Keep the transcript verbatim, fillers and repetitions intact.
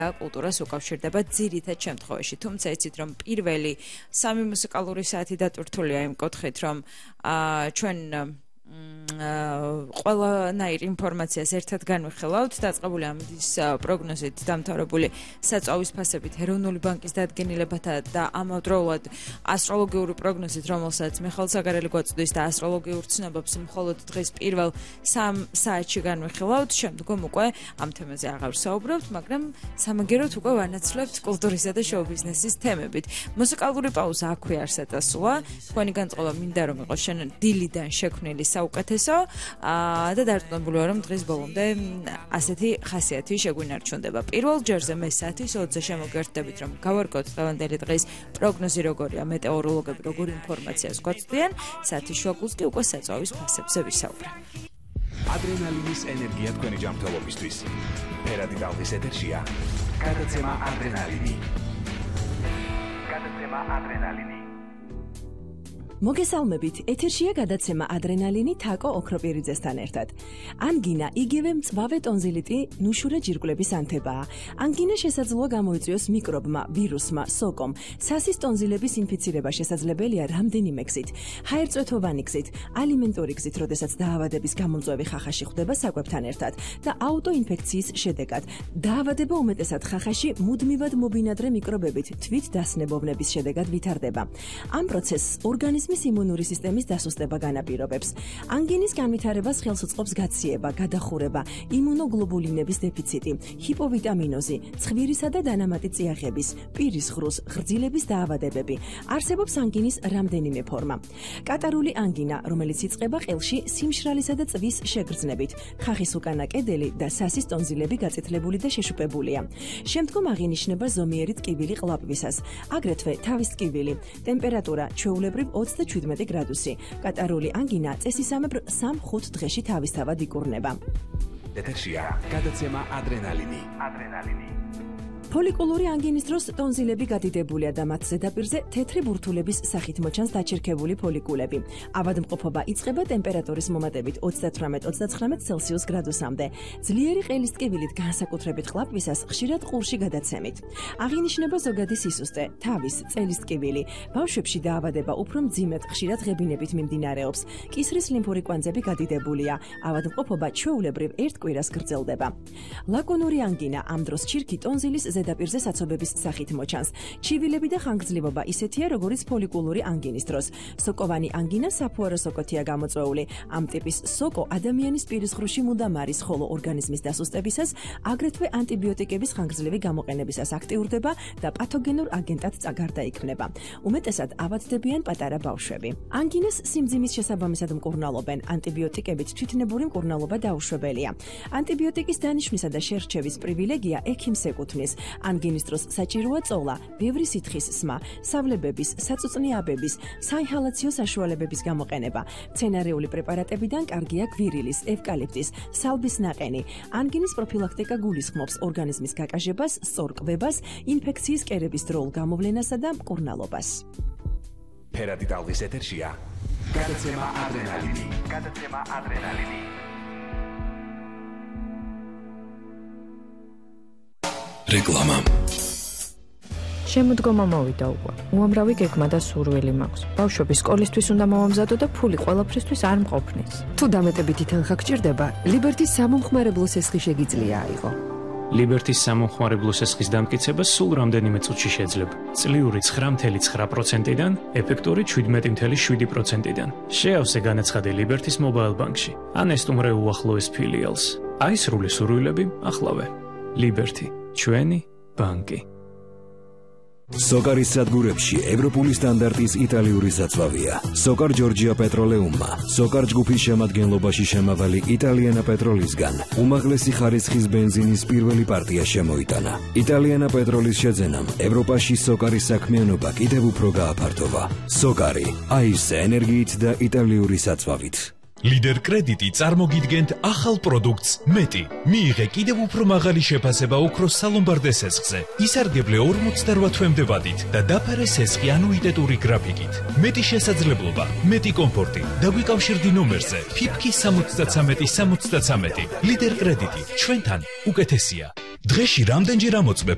კულტურას უკავშირდება ძირითად შემთხვევაში. თუმცა იცით რომ პირველი სამი მუსიკალური საათი დატვირთულია იმ კუთხით რომ ჩვენ ყველანაირ ინფორმაციას ერთად განვიხილავთ, დაწყებული ამის პროგნოზით დამთავრებული საწვავის ფასებით ეროვნული ბანკის დადგენილებათა და ამავდროულად ასტროლოგიური პროგნოზით, რომელსაც მიხეილ საგარელი გვაწვდის და ასტროლოგიურ ცნობებს მხოლოდ დღის პირველ სამ საათში განვიხილავთ, შემდგომ უკვე ამ თემაზე აღარ ვსაუბრობთ, მაგრამ სამაგეროთ უკვე ვანაცვლებთ კულტურისა და შოუ-ბიზნესის თემებით. მუსიკალური პაუზა აქვე არსად ასულა, თქვენი განწყობა მინდა რომ იყოს შენ დილიდან შექმნილი უკეთესო და დარწმუნებული ვარ რომ დღის ბოლომდე ასეთი ხასიათი შეგვინარჩუნდება. პირველ ჯერზე მე საათის ოცზე შემოგერთდებით რომ გავარკვევთ დღევანდელი დღის პროგნოზი როგორია, მეტეოროლოგები როგორ ინფორმაციას გვაწვდიან, საათის შუაგულს კი უკვე საწვავის ფასებზე ვისაუბრებ. ადრენალინის ენერგია თქვენი ჯანმრთელობისთვის. ფერადი ტალღის ეთერშია გადაცემა ადრენალინი. გადაცემა ადრენალინი. მოგესალმებით, ეთერშია გადაცემა ადრენალინი თაკო ოქროპირიძესთან ერთად. ანგინა იგივე მწვავე ტონზილიტი ნუშურე ჯირკვლების ანთებაა. ანგინა შესაძლოა გამოიწვიოს მიკრობმა, ვირუსმა, სოკომ. სასის ტონზილების ინფიცირება შესაძლებელია რამდენიმე გზით. ჰაერწვეთოვანი გზით, ალიმენტური გზით, როდესაც დაავადების გამომწვევი ხახაში ხვდება საკვებთან ერთად და აუტოინფექციის შედეგად. დაავადება უმეტესად ხახაში მუდმივად მობინადრე მიკრობებით თვით დასნებოვნების შედეგად ვითარდება. ამ პროცესს ორგანიზმი იმუნური სისტემის დასუსტება განაპირობებს. ანგინის განვითარებას ხელს უწყობს გაციება, გადახურება, იმუნოგლობულინების დეფიციტი, ჰიპოვიტამინოზი, ცხვირისა და დანამატი წიაღების, პირის ღრუს, ღრძილების დაავადებები. არსებობს ანგინის რამდენიმე ფორმა. კატარული ანგინა, რომელიც იწყება ყელში სიმშრალისა და წვის შეგრძნებით. ხახის უკანა კედელი და სასის ტონზილები გაწითლებული და შეშუპებულია. შემდგომ აღინიშნება ზომიერი ტკივილი ყლაპვისას, აგრეთვე თავის ტკივილი. ტემპერატურა ჩვეულებრივ ოცდაშვიდმეტი გრადუსი. კატარული ანგინა წესისამებრ სამ-ხუთ დღეში თავისთავად იკურნება. ეთერშია გადაცემა ადრენალინი. ადრენალინი. ფოლიკულური ანგინის დროს ტონზილები გადიდებულია და მათ ზედაპირზე თეთრი ბურთულების სახით მოჩანს დაჩერქებული ფოლიკულები. ავადმყოფობა იწყება ტემპერატურის მომატებით ოცდათვრამეტ ოცდაცხრამეტ ცელსიუს გრადუსამდე. ძლიერი ყელის ტკივილით განსაკუთრებით ყლაპვისას ხშირად ყურში გადაცემით. აღინიშნება ზოგადი სისუსტე, თავის, წელის ტკივილი. ბავშვებში დაავადება უფრო მძიმედ ხშირად ღებინებით მიმდინარეობს. კისრის ლიმფური კვანძები გადიდებულია. ავადმყოფობა ჩვეულებრივ ერთ კვირას გრძელდება. ლაკონური ანგინა ამ დროს ჩირქი ტონზილის ზედაპირზე საცობების სახით მოჩანს. ჩივილები და ხანგრძლივობა ისეთია, როგორც ფოლიკულური ანგინის დროს. სოკოვანი ანგინა საფუარო სოკოთია გამოწვეული. ამ ტიპის სოკო ადამიანის პირის ღრუში მუდამ არის, ხოლო ორგანიზმის დასუსტებისას, აგრეთვე ანტიბიოტიკების ხანგრძლივი გამოყენებისას აქტიურდება და პათოგენურ აგენტად გარდაიქმნება. უმეტესად ავადდებიან პატარა ბავშვები. ანგინას სიმძიმის შესაბამისად მკურნალობენ. ანტიბიოტიკებით თვითნებური მკურნალობა დაუშვებელია. ანტიბიოტიკის დანიშვნისა და შერჩევის პრივილეგია ექიმს ეკუთვნის. ანგინის დროს საჭიროა წოლა, ბევრი სითხის სმა, სავლებების, საწუწნიაბების, საინჰალაციო საშუალებების გამოყენება. მცენარეული პრეპარატებიდან კარგია გვირილის, ევკალიპტის, სალბის ნაყენი. ანგინის პროფილაქტიკა გულისხმობს ორგანიზმის გაკაჟებას, სწორკვებას, ინფექციის კერების დროულ გამოვლენასა და მკურნალობას. ფერადი ტალღის ეთერშია გადაცემა ადრენალინი. გადაცემა ადრენალინი. რეკლამა. შემოდგომა მოვიდა უკვე. უამრავი გეგმა და სურვილი მაქვს. ბავშვები სკოლისთვის უნდა მომამზადო და ფული ყველაფრისთვის არ მყოფნის. თუ დამეტებითი თანხა გჭირდება, ლიბერტის სამომხმარებლო სესხი შეგიძლია აიღო. ლიბერტის სამომხმარებლო სესხის დამტკიცება სულ რამდენიმე წუთში შეძლება. წლიური ცხრა წუთი ცხრა პროცენტიდან, ეფექტური შვიდმეტი წუთი შვიდი პროცენტიდან. შეავსე განაცხადი ლიბერტის მობაილ ბანკში. ან ესტუმრე უახლოეს ფილიალს. აისრული სურვილები ახლავე. ლიბერტი, ჩვენი ბანკი. სოკარის სადგურებში ევროპული სტანდარტის იტალიური საწვავია. სოკარ ჯორჯია პეტროლეუმმა, სოკარ ჯგუფის შემადგენლობაში შემავალი იტალიანა პეტროლისგან უმაღლესი ხარისხის ბენზინის პირველი პარტია შემოიტანა. იტალიანა პეტროლის შეძენამ ევროპაში სოკარის საქმიანობა კიდევ უფრო გააფართოვა. სოკარი, აისე ენერგიით და იტალიური საწვავით. ლიდერ კრედიტი წარმოგიდგენთ ახალ პროდუქტს მეტი. მიიღე კიდევ უფრო მაღალი შეფასება ოქროს სალომბარდე სესხზე. ისარგებლე ორმოცდაოთხ თვემდე ვადით და დაფარე სესხი ანუიტეტური გრაფიკით. მეტი შესაძლებლობა, მეტი კომფორტი. დაგვიკავშირდი ნომერზე ფიფკი სამოცდათრამეტი სამოცდათრამეტი. ლიდერ კრედიტი ჩვენთან უკეთესია. დღეში რამდენჯერ ამოწმებ